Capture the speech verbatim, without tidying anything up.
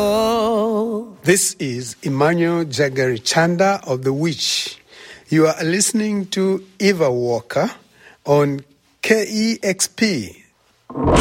This is Emmanuel Jagari Chanda of The Witch. You are listening to Eva Walker on K E X P.